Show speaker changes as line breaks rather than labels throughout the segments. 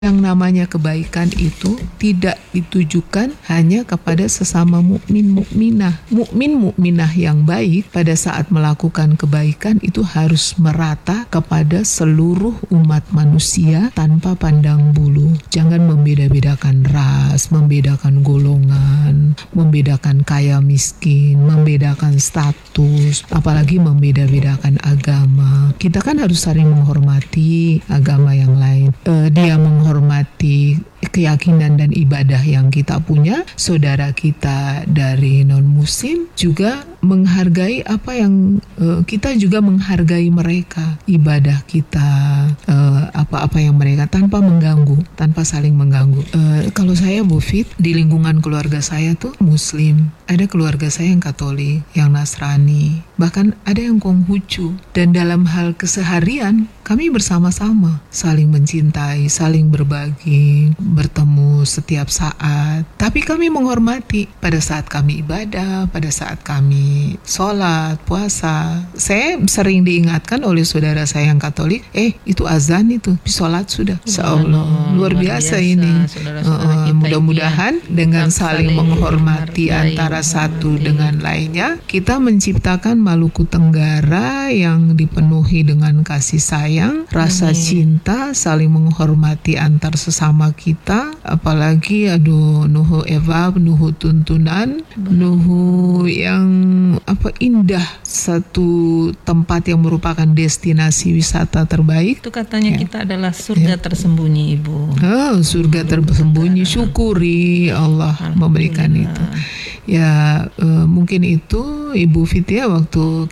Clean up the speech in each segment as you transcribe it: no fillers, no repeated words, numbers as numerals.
Yang namanya kebaikan itu tidak ditujukan hanya kepada sesama mukmin mukminah. Mukmin mukminah yang baik pada saat melakukan kebaikan itu harus merata kepada seluruh umat manusia tanpa pandang bulu. Jangan membeda-bedakan ras, membedakan golongan, membedakan kaya miskin, membedakan status, apalagi membeda-bedakan agama. Kita kan harus saling menghormati agama yang lain. Dia menghormati keyakinan dan ibadah yang kita punya, saudara kita dari non-muslim juga menghargai apa yang kita juga menghargai mereka, ibadah kita, apa-apa yang mereka, tanpa mengganggu, tanpa saling mengganggu. Kalau saya Bu Fit, di lingkungan keluarga saya tuh muslim, ada keluarga saya yang Katolik, yang Nasrani, bahkan ada yang Konghucu, dan dalam hal keseharian kami bersama-sama saling mencintai, saling berbagi, bertemu setiap saat. Tapi kami menghormati pada saat kami ibadah, pada saat kami sholat, puasa. Saya sering diingatkan oleh saudara saya yang Katolik, itu azan itu, sholat sudah. Insyaallah, luar biasa ini. Mudah-mudahan dengan saling menghormati antara satu dengan lainnya, kita menciptakan Maluku Tenggara yang dipenuhi dengan kasih sayang, rasa cinta, saling menghormati antar sesama kita, apalagi nuhu evab, nuhu tuntunan, nuhu yang indah, satu tempat yang merupakan destinasi wisata terbaik.
Itu katanya kita adalah surga tersembunyi, Ibu.
Surga tersembunyi, syukuri Allah memberikan itu. Ya, mungkin itu Ibu Fitia, waktu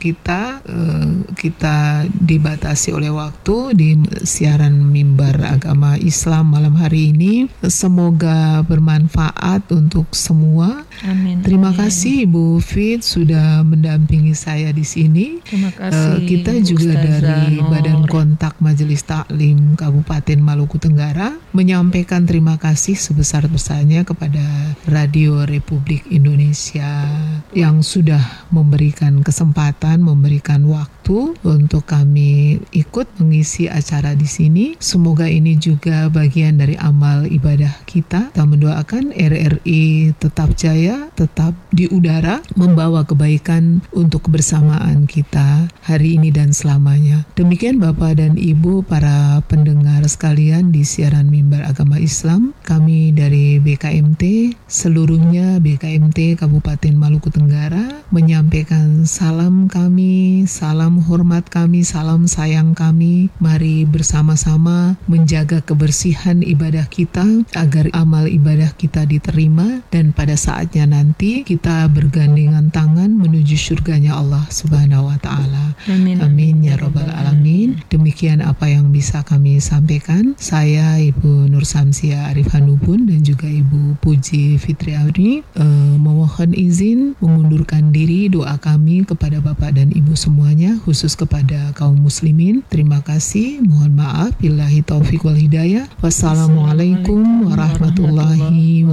kita dibatasi oleh waktu di siaran mimbar agama Islam malam hari ini. Semoga bermanfaat untuk semua.
Amin.
Terima kasih Ibu Fit sudah mendampingi saya di sini.
Terima kasih.
Kita juga dari Badan Kontak Majelis Taklim Kabupaten Maluku Tenggara menyampaikan terima kasih sebesar-besarnya kepada Radio Republik Indonesia yang sudah memberikan kesempatan, memberikan waktu untuk kami ikut mengisi acara di sini. Semoga ini juga bagian dari amal ibadah kita. Kita mendoakan RRI tetap jaya, tetap di udara, membawa kebaikan untuk kebersamaan kita hari ini dan selamanya. Demikian Bapak dan Ibu para pendengar sekalian di siaran mimbar agama Islam. Kami dari BKMT, seluruhnya BKMT Kabupaten Maluku Tenggara menyampaikan salam kami, salam hormat kami, salam sayang kami. Mari bersama-sama menjaga kebersihan ibadah kita agar amal ibadah kita diterima, dan pada saatnya nanti kita bergandengan tangan menuju surganya Allah Subhanahu wa Ta'ala.
Amin.
Amin ya Rabbal Alamin. Demikian apa yang bisa kami sampaikan. Saya Ibu Nur Samsia Arif Hanubun dan juga Ibu Puji Fitriani memohon izin mengundurkan diri. Doa kami kepada Bapak dan Ibu semuanya, khusus kepada kaum muslimin. Terima kasih. Mohon maaf. Billahi taufiq wal hidayah. Wassalamualaikum warahmatullahi wabarakatuh.